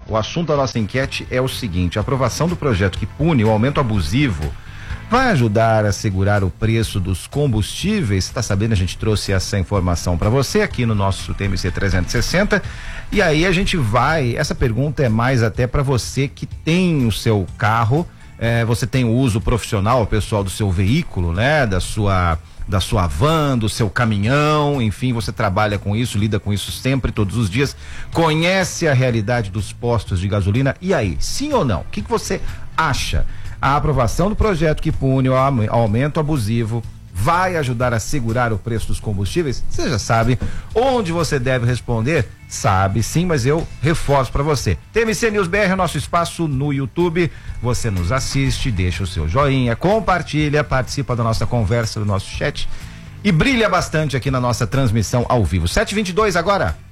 O assunto da nossa enquete é o seguinte: a aprovação do projeto que pune o aumento abusivo vai ajudar a segurar o preço dos combustíveis? Está sabendo, a gente trouxe essa informação para você aqui no nosso TMC 360. E aí a gente vai, essa pergunta é mais até para você que tem o seu carro, você tem o uso profissional, pessoal, do seu veículo, né? Da sua van, do seu caminhão, enfim, você trabalha com isso, lida com isso sempre, todos os dias, conhece a realidade dos postos de gasolina. E aí, sim ou não? O que você acha? A aprovação do projeto que pune o aumento abusivo vai ajudar a segurar o preço dos combustíveis? Você já sabe onde você deve responder? Sabe sim, mas eu reforço para você. TMC News BR é o nosso espaço no YouTube. Você nos assiste, deixa o seu joinha, compartilha, participa da nossa conversa, do nosso chat e brilha bastante aqui na nossa transmissão ao vivo. 7h22 agora.